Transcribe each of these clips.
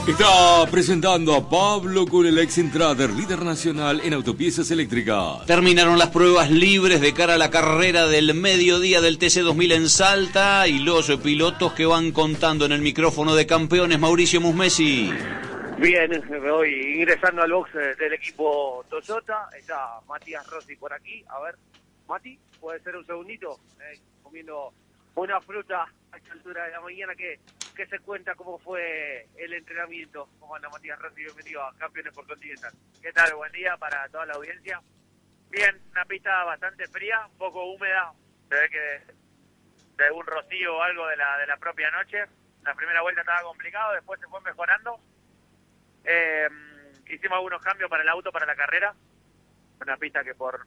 Está presentando a Pablo Culelex Intrader, líder nacional en autopiezas eléctricas. Terminaron las pruebas libres de cara a la carrera del mediodía del TC2000 en Salta y los pilotos que van contando en el micrófono de campeones. Mauricio Musmesi. Bien, voy ingresando al box del equipo Toyota. Está Matías Rossi por aquí. A ver, Mati, puede ser un segundito, comiendo una fruta a esta altura de la mañana. Que se cuenta cómo fue el entrenamiento. ¿Cómo anda Matías Rossi? Bienvenido a Campeones por Continental. ¿Qué tal? Buen día para toda la audiencia. Bien, una pista bastante fría, un poco húmeda. Se ve que de un rocío o algo de la propia noche. La primera vuelta estaba complicado, después se fue mejorando. Hicimos algunos cambios para el auto, para la carrera. Una pista que por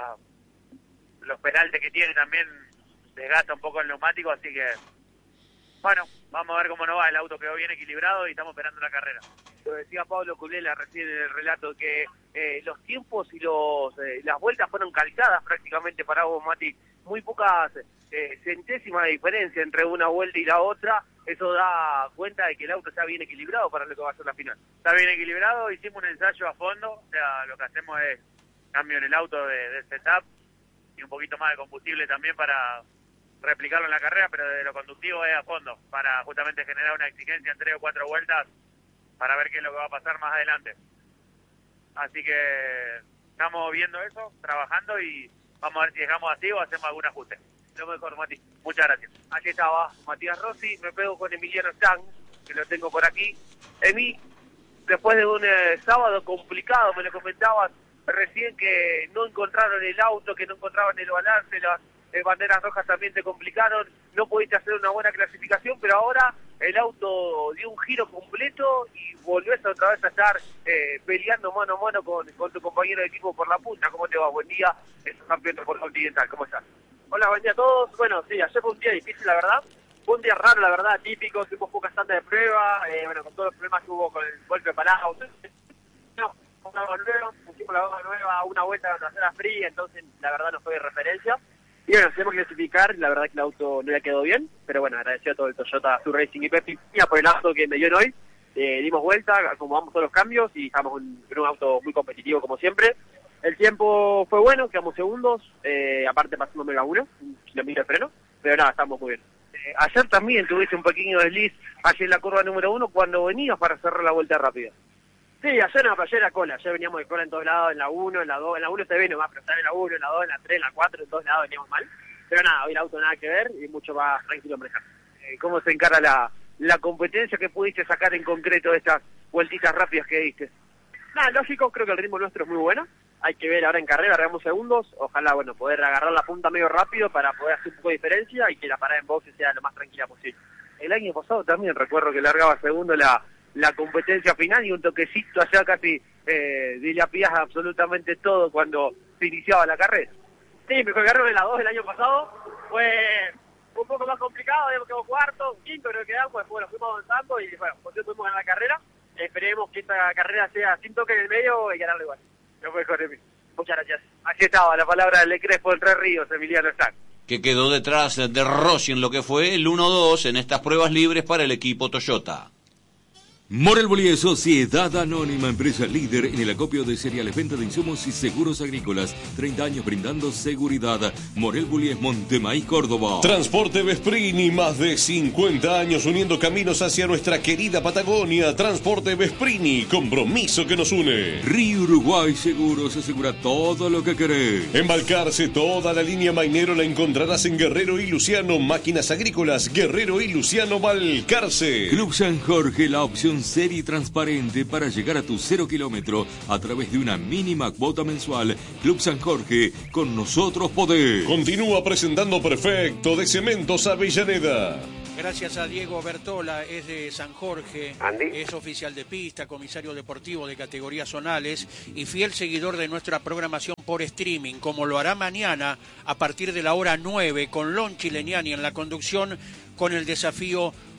los peraltes que tiene también desgasta un poco el neumático, así que bueno, vamos a ver cómo nos va. El auto quedó bien equilibrado y estamos esperando la carrera. Lo decía Pablo Culela recién en el relato, que los tiempos y las vueltas fueron calcadas prácticamente para vos, Mati. Muy pocas centésimas de diferencia entre una vuelta y la otra. Eso da cuenta de que el auto está bien equilibrado para lo que va a ser la final. Está bien equilibrado, hicimos un ensayo a fondo. O sea, lo que hacemos es cambio en el auto de setup y un poquito más de combustible también para replicarlo en la carrera, pero de lo conductivo es a fondo, para justamente generar una exigencia en 3 o 4 vueltas para ver qué es lo que va a pasar más adelante. Así que estamos viendo eso, trabajando y vamos a ver si dejamos así o hacemos algún ajuste. Lo mejor, Mati. Muchas gracias. Aquí estaba Matías Rossi, me pego con Emiliano Sanz, que lo tengo por aquí. Emi, después de un sábado complicado, me lo comentabas recién que no encontraron el auto, que no encontraban el balance, las banderas rojas también te complicaron, no pudiste hacer una buena clasificación, pero ahora el auto dio un giro completo y volvés otra vez a estar peleando mano a mano con tu compañero de equipo por la punta. ¿Cómo te va? Buen día, es campeón por Continental, ¿cómo estás? Hola, buen día a todos. Bueno, sí, ayer fue un día difícil, la verdad. Fue un día raro, la verdad, típico, tuvimos pocas tandas de prueba, bueno, con todos los problemas que hubo con el golpe de parado. No, pusimos la goma nueva, una vuelta a la trasera fría, entonces la verdad no fue de referencia. Y bueno, tenemos que clasificar, la verdad que el auto no le quedó bien, pero bueno, agradecido a todo el Toyota Sur Racing y Pepsi por el auto que me dio hoy. Dimos vuelta, acomodamos todos los cambios y estamos en un auto muy competitivo como siempre. El tiempo fue bueno, quedamos segundos, aparte pasando Mega 1, un kilómetro de freno, pero nada, estamos muy bien. Ayer también tuviste un pequeño desliz allí en la curva número 1 cuando venías para cerrar la vuelta rápida. Sí, ayer era cola, ayer veníamos de cola en todos lados, en la 1, en la 2, en la 1 se ve nomás, pero estaba en la 1, en la 2, en la 3, en la 4, en todos lados veníamos mal. Pero nada, hoy el auto nada que ver y mucho más tranquilo manejar. ¿Cómo se encara la competencia que pudiste sacar en concreto de estas vueltitas rápidas que diste? Nada, lógico, creo que el ritmo nuestro es muy bueno. Hay que ver ahora en carrera, agarramos segundos, ojalá, bueno, poder agarrar la punta medio rápido para poder hacer un poco de diferencia y que la parada en boxe sea lo más tranquila posible. El año pasado también recuerdo que largaba segundo la competencia final y un toquecito allá casi dilapidás absolutamente todo cuando se iniciaba la carrera. Sí, me colgaron en la 2 del año pasado, fue un poco más complicado, quedó cuarto, quinto creo que quedamos, después bueno, fuimos avanzando y bueno, por cierto pudimos ganar la carrera. Esperemos que esta carrera sea sin toque en el medio y ganarlo igual. Lo mejor, Emi. Muchas gracias. Aquí estaba la palabra del Crespo de Tres Ríos, Emiliano Sanz. Que quedó detrás de Rossi en lo que fue el 1-2 en estas pruebas libres para el equipo Toyota. Morel Bullies, Sociedad Anónima, empresa líder en el acopio de cereales, venta de insumos y seguros agrícolas. 30 años brindando seguridad. Morel Bullies, Montemaíz, Córdoba. Transporte Vesprini, más de 50 años uniendo caminos hacia nuestra querida Patagonia. Transporte Vesprini, compromiso que nos une. Río Uruguay Seguros, asegura todo lo que querés. Embarcarse, toda la línea Mainero la encontrarás en Guerrero y Luciano. Máquinas agrícolas, Guerrero y Luciano Balcarce. Club San Jorge, la opción seria y transparente para llegar a tu 0 kilómetro a través de una mínima cuota mensual. Club San Jorge, con nosotros podés. Continúa presentando Perfecto de Cementos Avellaneda. Gracias a Diego Bertola, es de San Jorge, Andy. Es oficial de pista, comisario deportivo de categorías zonales y fiel seguidor de nuestra programación por streaming, como lo hará mañana a partir de la hora 9 con Lon Chileniani en la conducción con el desafío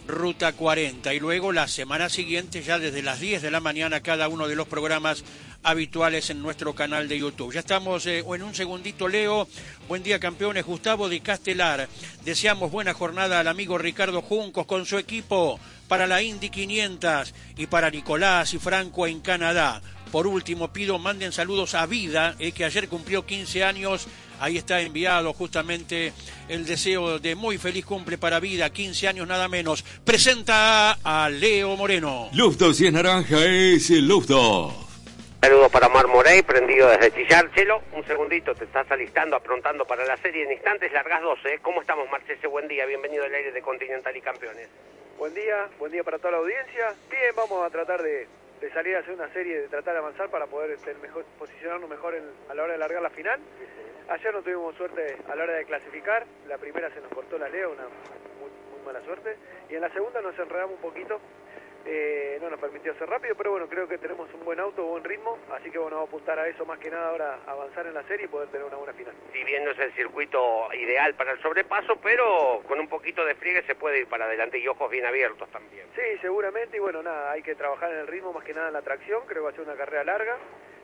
Ruta 40. Y luego la semana siguiente, ya desde las 10 de la mañana, cada uno de los programas habituales en nuestro canal de YouTube. Ya estamos en un segundito, Leo. Buen día, campeones. Gustavo de Castelar. Deseamos buena jornada al amigo Ricardo Juncos con su equipo para la Indy 500 y para Nicolás y Franco en Canadá. Por último, manden saludos a Vida, que ayer cumplió 15 años. Ahí está enviado justamente el deseo de muy feliz cumple para Vida, 15 años nada menos. Presenta a Leo Moreno. Lufthansa, si es naranja, es el Lufthansa. Saludos para Omar Morey, prendido desde Chillarchelo. Un segundito, te estás alistando, aprontando para la serie en instantes, largas 12. ¿Cómo estamos, Marcese? Buen día, bienvenido al aire de Continental y Campeones. Buen día para toda la audiencia. Bien, vamos a tratar de salir a hacer una serie, de tratar de avanzar para poder posicionarnos mejor a la hora de largar la final. Ayer no tuvimos suerte a la hora de clasificar, la primera se nos cortó la Leo, una muy mala suerte, y en la segunda nos enredamos un poquito, no nos permitió ser rápido, pero bueno, creo que tenemos un buen auto, buen ritmo, así que bueno, vamos a apuntar a eso más que nada ahora, avanzar en la serie y poder tener una buena final. Si bien no es el circuito ideal para el sobrepaso, pero con un poquito de friegue se puede ir para adelante y ojos bien abiertos también. Sí, seguramente, y bueno, nada, hay que trabajar en el ritmo más que nada en la tracción, creo que va a ser una carrera larga.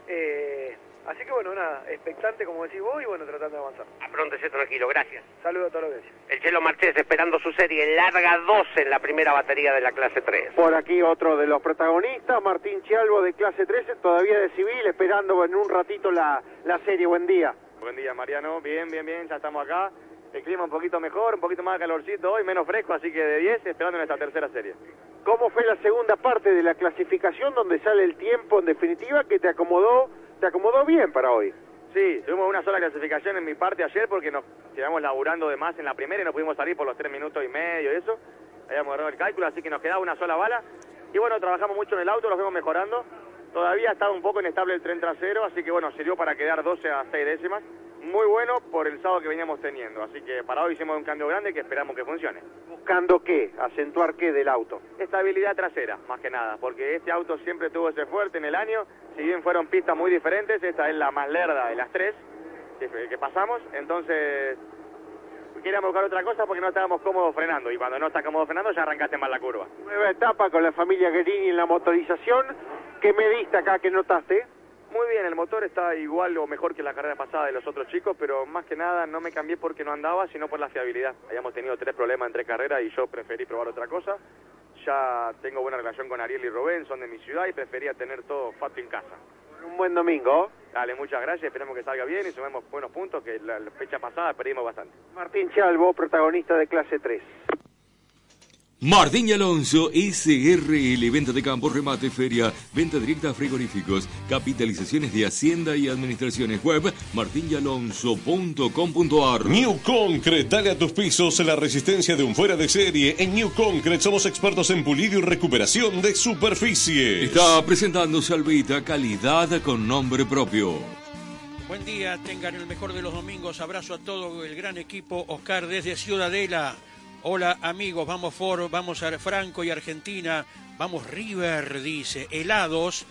Así que bueno, nada, expectante como decís vos y bueno, tratando de avanzar. Apróntese tranquilo, gracias. Saludos a toda la audiencia. El Chelo Marchés esperando su serie larga 12 en la primera batería de la clase 3. Por aquí otro de los protagonistas, Martín Chialvo de clase 13, todavía de civil, esperando en un ratito la serie. Buen día. Buen día, Mariano. Bien, ya estamos acá. El clima un poquito mejor, un poquito más de calorcito hoy, menos fresco, así que de 10 esperando nuestra tercera serie. ¿Cómo fue la segunda parte de la clasificación donde sale el tiempo en definitiva que te acomodó bien para hoy? Sí, tuvimos una sola clasificación en mi parte ayer porque nos quedamos laburando de más en la primera y no pudimos salir por los 3 minutos y medio y eso. Habíamos agarrado el cálculo, así que nos quedaba una sola bala. Y bueno, trabajamos mucho en el auto, lo fuimos mejorando. Todavía ha estado un poco inestable el tren trasero, así que bueno, sirvió para quedar 12 a 6 décimas. Muy bueno por el sábado que veníamos teniendo, así que para hoy hicimos un cambio grande que esperamos que funcione. ¿Buscando qué? ¿Acentuar qué del auto? Estabilidad trasera, más que nada, porque este auto siempre tuvo ese fuerte en el año, si bien fueron pistas muy diferentes, esta es la más lerda de las 3 que pasamos, entonces queríamos buscar otra cosa porque no estábamos cómodos frenando, y cuando no estás cómodo frenando ya arrancaste mal la curva. Nueva etapa con la familia Guerini en la motorización, ¿qué mediste acá, qué notaste? Muy bien, el motor está igual o mejor que la carrera pasada de los otros chicos, pero más que nada no me cambié porque no andaba, sino por la fiabilidad. Habíamos tenido 3 problemas en 3 carreras y yo preferí probar otra cosa. Ya tengo buena relación con Ariel y Rubén, son de mi ciudad y prefería tener todo fato en casa. Un buen domingo. Dale, muchas gracias, esperemos que salga bien y sumemos buenos puntos, que la fecha pasada perdimos bastante. Martín Chialvo, protagonista de clase 3. Martín y Alonso, SRL, venta de campo, remate, feria, venta directa a frigoríficos, capitalizaciones de Hacienda y Administraciones. Web, martinyalonso.com.ar. New Concrete, dale a tus pisos la resistencia de un fuera de serie. En New Concrete somos expertos en pulido y recuperación de superficie. Está presentando Salvita, calidad con nombre propio. Buen día, tengan el mejor de los domingos. Abrazo a todo el gran equipo. Oscar desde Ciudadela. Hola amigos, vamos Ford, vamos a Franco y Argentina, vamos River, dice, helados,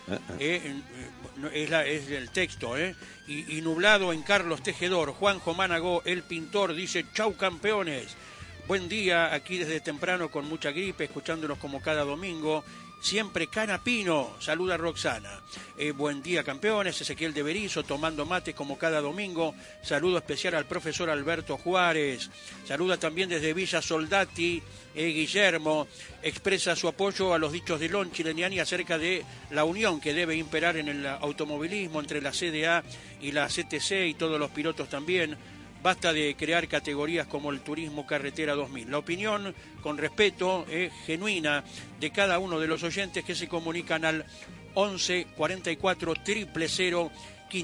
es el texto, y nublado en Carlos Tejedor. Juanjo Managó, el pintor, dice, chau campeones. Buen día, aquí desde temprano con mucha gripe, escuchándonos como cada domingo. Siempre Canapino, saluda Roxana. Buen día campeones, Ezequiel de Berizo, tomando mate como cada domingo. Saludo especial al profesor Alberto Juárez. Saluda también desde Villa Soldati, Guillermo. Expresa su apoyo a los dichos de Lon Chileniani acerca de la unión que debe imperar en el automovilismo entre la CDA y la CTC y todos los pilotos también. Basta de crear categorías como el Turismo Carretera 2000. La opinión, con respeto, genuina de cada uno de los oyentes que se comunican al 11 44 000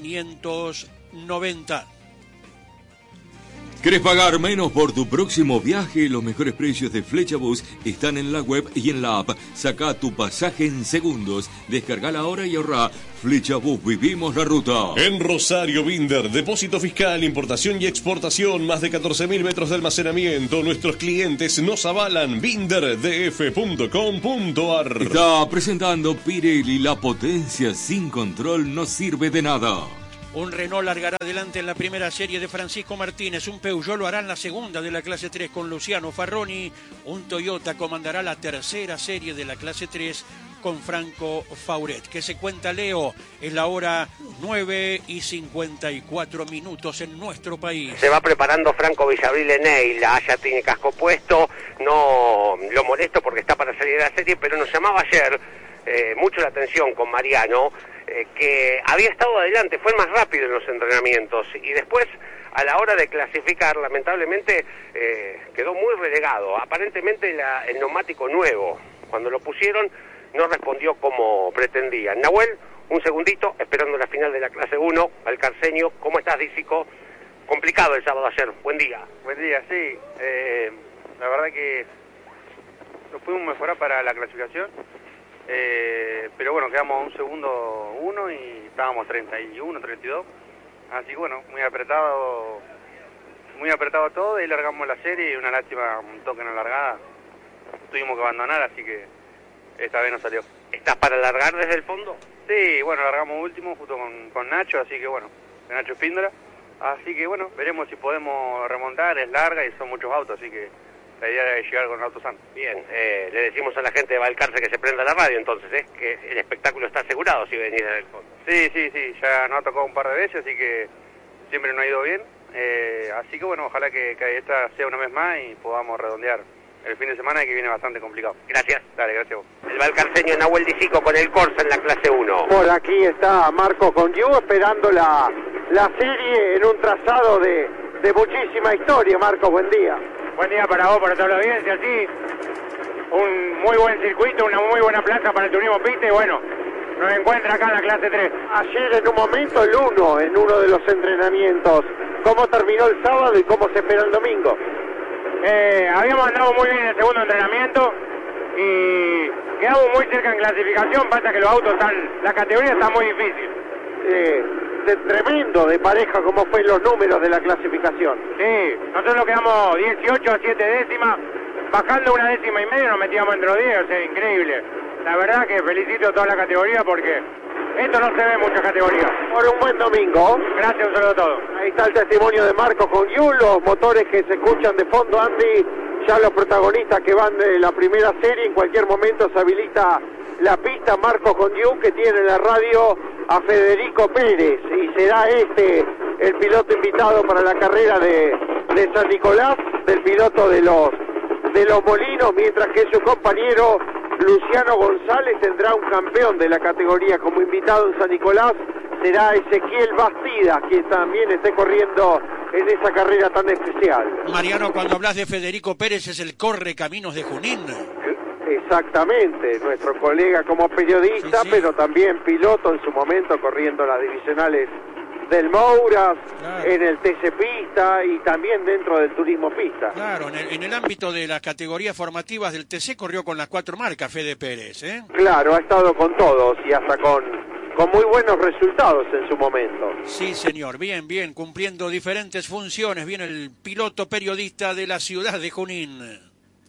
590. ¿Querés pagar menos por tu próximo viaje? Los mejores precios de Flechabús están en la web y en la app. Saca tu pasaje en segundos. Descargala ahora y ahorra. Flechabús, vivimos la ruta. En Rosario Binder, depósito fiscal, importación y exportación, más de 14.000 metros de almacenamiento. Nuestros clientes nos avalan. binderdf.com.ar. Está presentando Pirelli, la potencia sin control no sirve de nada. Un Renault largará adelante en la primera serie de Francisco Martínez. Un Peugeot lo hará en la segunda de la clase 3 con Luciano Farroni. Un Toyota comandará la tercera serie de la clase 3 con Franco Fauret. ¿Qué se cuenta, Leo? Es la hora 9:54 en nuestro país. Se va preparando Franco Villabril Eneila, ya tiene casco puesto, no lo molesto porque está para salir de la serie, pero nos llamaba ayer mucho la atención con Mariano, que había estado adelante, fue más rápido en los entrenamientos y después a la hora de clasificar lamentablemente quedó muy relegado. Aparentemente el neumático nuevo, cuando lo pusieron, no respondió como pretendían. Nahuel, un segundito, esperando la final de la clase 1, Valcarceño. ¿Cómo estás, Dísico? Complicado el sábado ayer. Buen día. Buen día, sí. La verdad que nos pudimos mejorar para la clasificación, pero bueno, quedamos un segundo uno y estábamos 31, 32. Así que bueno, muy apretado todo y largamos la serie y una lástima, un toque en la largada. Tuvimos que abandonar, así que esta vez no salió. ¿Estás para largar desde el fondo? Sí, bueno, largamos último junto con Nacho, así que bueno, Nacho Espíndola. Así que bueno, veremos si podemos remontar, es larga y son muchos autos, así que la idea es llegar con el auto sano. Bien, le decimos a la gente de Valcarce que se prenda la radio entonces, que el espectáculo está asegurado si venís desde el fondo. Sí, ya nos ha tocado un par de veces, así que siempre nos ha ido bien. Así que bueno, ojalá que esta sea una vez más y podamos redondear el fin de semana que viene bastante complicado. Gracias. Dale, gracias a vos. El valcarceño Nahuel Dísico con el Corsa en la clase 1. Por aquí está Marco Congiu esperando la serie en un trazado de muchísima historia. Marco, buen día. Buen día para vos, para toda la audiencia, sí. Un muy buen circuito, una muy buena plaza para el turismo pista y bueno, nos encuentra acá en la clase 3. Ayer en un momento en uno de los entrenamientos. ¿Cómo terminó el sábado y cómo se espera el domingo? Habíamos andado muy bien en el segundo entrenamiento y quedamos muy cerca en clasificación, pasa que los autos la categoría está muy difícil. Tremendo de pareja como fue los números de la clasificación. Sí, nosotros quedamos 18 a 7 décimas, bajando una décima y media nos metíamos entre los 10, o sea, increíble. La verdad que felicito a toda la categoría porque esto no se ve en muchas categorías. Por un buen domingo. Gracias, un saludo a todos. Ahí está el testimonio de Marco Congiu, los motores que se escuchan de fondo, Andy, ya los protagonistas que van de la primera serie, en cualquier momento se habilita la pista. Marco Congiu, que tiene en la radio a Federico Pérez, y será el piloto invitado para la carrera de San Nicolás, del piloto de los Molinos, mientras que su compañero Luciano González tendrá un campeón de la categoría como invitado en San Nicolás. Será Ezequiel Bastidas, quien también esté corriendo en esa carrera tan especial. Mariano, cuando hablas de Federico Pérez, es el Correcaminos de Junín. Exactamente, nuestro colega como periodista, sí. Pero también piloto en su momento, corriendo las divisionales del Mouras, claro. En el TC Pista y también dentro del Turismo Pista. Claro, en el ámbito de las categorías formativas del TC corrió con las 4 marcas Fede Pérez, ¿eh? Claro, ha estado con todos y hasta con muy buenos resultados en su momento. Sí, señor, bien, cumpliendo diferentes funciones, bien el piloto periodista de la ciudad de Junín.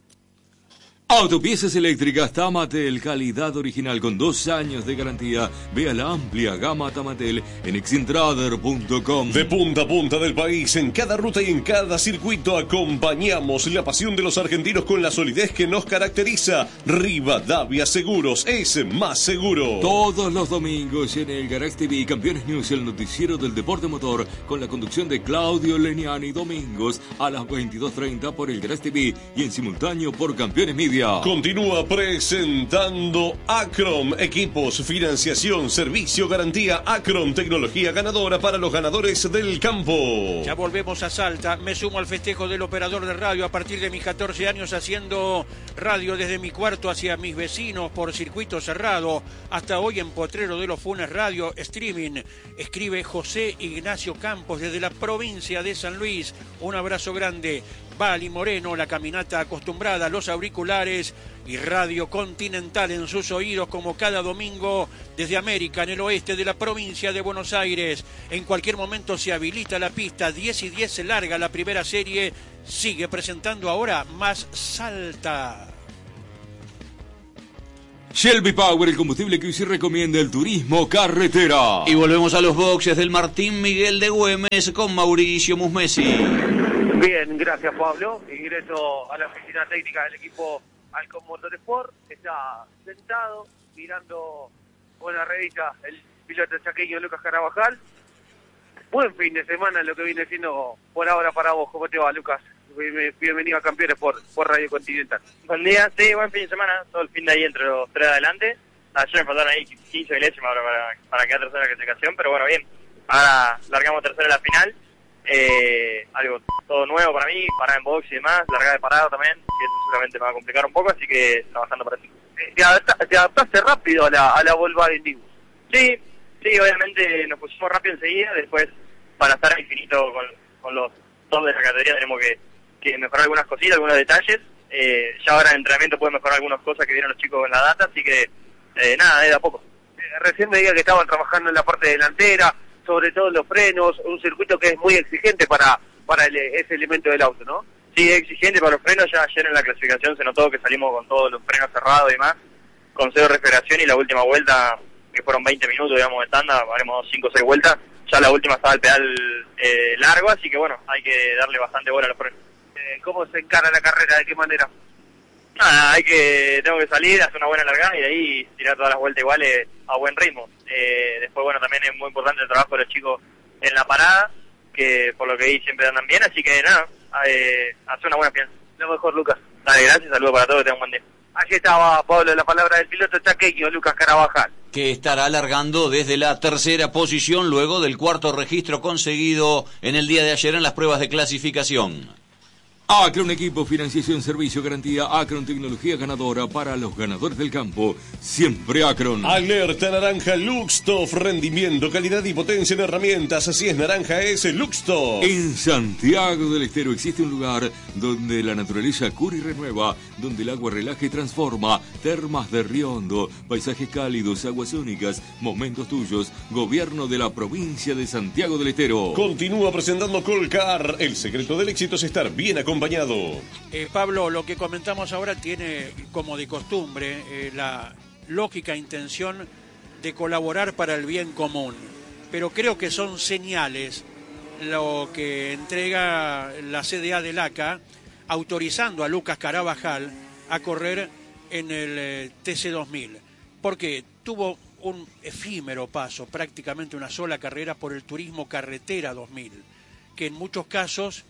Autopiezas eléctricas Tamatel, calidad original con 2 años de garantía. Vea la amplia gama Tamatel en exintrader.com. De punta a punta del país, en cada ruta y en cada circuito, acompañamos la pasión de los argentinos con la solidez que nos caracteriza. Rivadavia Seguros es más seguro. Todos los domingos en el Garage TV, Campeones News, el noticiero del deporte motor, con la conducción de Claudio Leniani, domingos a las 22:30 por el Garage TV y en simultáneo por Campeones Media. Continúa presentando Acron, equipos, financiación, servicio, garantía. Acron, tecnología ganadora para los ganadores del campo. Ya volvemos a Salta, me sumo al festejo del operador de radio a partir de mis 14 años haciendo radio desde mi cuarto hacia mis vecinos por circuito cerrado, hasta hoy en Potrero de los Funes Radio Streaming. Escribe José Ignacio Campos desde la provincia de San Luis, un abrazo grande. Vali Moreno, la caminata acostumbrada, los auriculares y Radio Continental en sus oídos como cada domingo desde América, en el oeste de la provincia de Buenos Aires. En cualquier momento se habilita la pista, 10:10 se larga la primera serie, sigue presentando ahora Más Salta. Shelby Power, el combustible que hoy se recomienda el turismo carretera. Y volvemos a los boxes del Martín Miguel de Güemes con Mauricio Musmesi. Bien, gracias Pablo. Ingreso a la oficina técnica del equipo Alcon Motorsport. Está sentado mirando con la revista el piloto chaqueño Lucas Carabajal. Buen fin de semana lo que viene siendo por ahora para vos. ¿Cómo te va, Lucas? Bienvenido a Campeones por Radio Continental. Buen día, sí, buen fin de semana. Todo el fin de ahí entre los tres adelante. Ayer me faltaron ahí 15 milésimas para quedar tercera en la clasificación, pero bueno, bien. Ahora largamos tercera en la final. Algo todo nuevo para mí, parar en box y demás, largar de parado también, que eso seguramente me va a complicar un poco, así que trabajando para eso. ¿Te adaptaste rápido a la Volkswagen Divo? Sí, obviamente nos pusimos rápido enseguida, después para estar al infinito con los dos de la categoría tenemos que mejorar algunas cositas, algunos detalles. Ya ahora en entrenamiento pueden mejorar algunas cosas que vieron los chicos en la data, así que nada, de a poco. Recién me diga que estaban trabajando en la parte delantera, sobre todo los frenos, un circuito que es muy exigente para ese elemento del auto, ¿no? Sí, es exigente para los frenos. Ya ayer en la clasificación se notó que salimos con todos los frenos cerrados y demás, con cero refrigeración, y la última vuelta, que fueron 20 minutos, digamos, de tanda, haremos 5 o 6 vueltas, ya la última estaba el pedal largo, así que bueno, hay que darle bastante bola a los frenos. ¿Cómo se encara la carrera? ¿De qué manera? Nada, tengo que salir, hacer una buena largada y de ahí tirar todas las vueltas iguales a buen ritmo. Después, bueno, también es muy importante el trabajo de los chicos en la parada, que por lo que vi siempre andan bien, así que nada, hacer una buena fianza. Lo mejor, Lucas. Dale, gracias, saludos para todos, que tengan un buen día. Allí estaba, Pablo, la palabra del piloto chaqueño, Lucas Carabajal. Que estará largando desde la tercera posición luego del cuarto registro conseguido en el día de ayer en las pruebas de clasificación. Acron Equipo, Financiación, Servicio, Garantía. Acron, tecnología ganadora para los ganadores del campo. Siempre Acron. Alerta naranja Luxtoff. Rendimiento, calidad y potencia en herramientas. Así es, naranja es Luxtoff. En Santiago del Estero existe un lugar donde la naturaleza cura y renueva, donde el agua relaja y transforma. Termas de Río Hondo, paisajes cálidos, aguas únicas, momentos tuyos. Gobierno de la provincia de Santiago del Estero. Continúa presentando Colcar. El secreto del éxito es estar bien acompañado. Pablo, lo que comentamos ahora tiene como de costumbre la lógica intención de colaborar para el bien común, pero creo que son señales lo que entrega la CDA del ACA autorizando a Lucas Carabajal a correr en el TC2000, porque tuvo un efímero paso, prácticamente una sola carrera por el Turismo Carretera 2000, que en muchos casos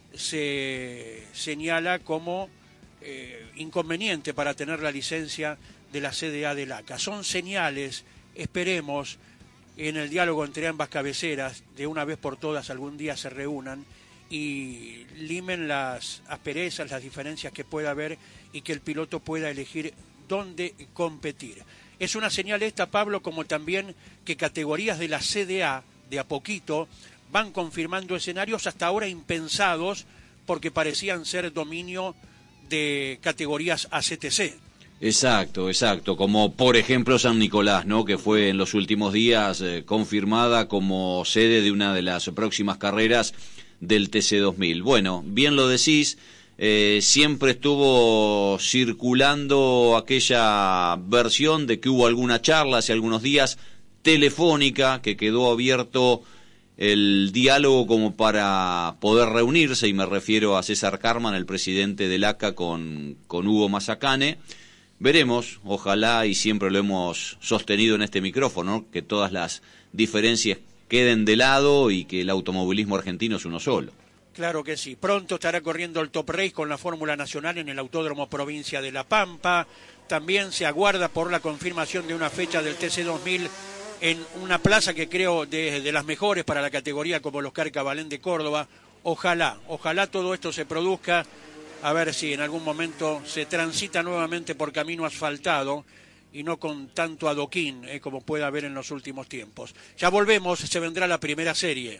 se señala como inconveniente para tener la licencia de la CDA del ACA. Son señales, esperemos, en el diálogo entre ambas cabeceras, de una vez por todas algún día se reúnan y limen las asperezas, las diferencias que pueda haber y que el piloto pueda elegir dónde competir. Es una señal esta, Pablo, como también que categorías de la CDA de a poquito van confirmando escenarios hasta ahora impensados porque parecían ser dominio de categorías ACTC. Exacto, como por ejemplo San Nicolás, ¿no? Que fue en los últimos días confirmada como sede de una de las próximas carreras del TC2000. Bueno, bien lo decís, siempre estuvo circulando aquella versión de que hubo alguna charla hace algunos días telefónica, que quedó abierto el diálogo como para poder reunirse, y me refiero a César Carman, el presidente del ACA, con Hugo Mazacane. Veremos, ojalá, y siempre lo hemos sostenido en este micrófono, que todas las diferencias queden de lado y que el automovilismo argentino es uno solo. Claro que sí. Pronto estará corriendo el Top Race con la Fórmula Nacional en el Autódromo Provincia de La Pampa. También se aguarda por la confirmación de una fecha del TC2000 en una plaza que creo de las mejores para la categoría, como los Carcabalén de Córdoba. Ojalá todo esto se produzca, a ver si en algún momento se transita nuevamente por camino asfaltado y no con tanto adoquín como puede haber en los últimos tiempos. Ya volvemos, se vendrá la primera serie.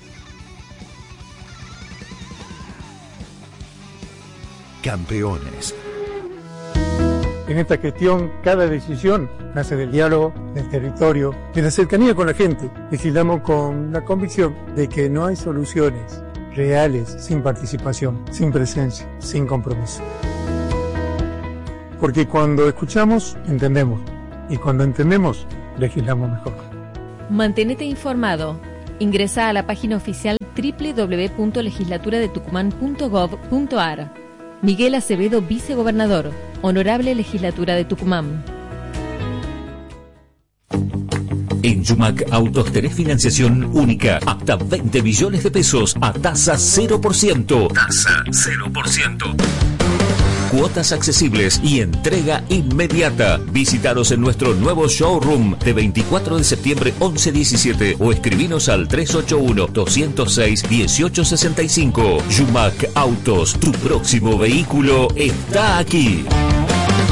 Campeones. En esta gestión, cada decisión nace del diálogo, del territorio, de la cercanía con la gente. Legislamos con la convicción de que no hay soluciones reales sin participación, sin presencia, sin compromiso. Porque cuando escuchamos, entendemos. Y cuando entendemos, legislamos mejor. Mantenete informado. Ingresa a la página oficial www.legislaturadetucumán.gov.ar. Miguel Acevedo, vicegobernador. Honorable Legislatura de Tucumán. En Yumac Autos tenés financiación única hasta 20 millones de pesos a tasa 0%. Tasa 0%. Cuotas accesibles y entrega inmediata. Visítanos en nuestro nuevo showroom de 24 de septiembre 11-17 o escribinos al 381-206-1865. Yumac Autos, tu próximo vehículo está aquí.